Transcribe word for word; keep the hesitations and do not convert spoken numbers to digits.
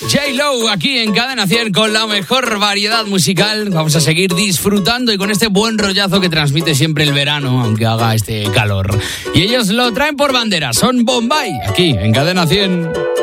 J-Lo aquí en Cadena cien con la mejor variedad musical. Vamos a seguir disfrutando y con este buen rollazo que transmite siempre el verano, aunque haga este calor. Y ellos lo traen por bandera, son Bombay, aquí en Cadena cien.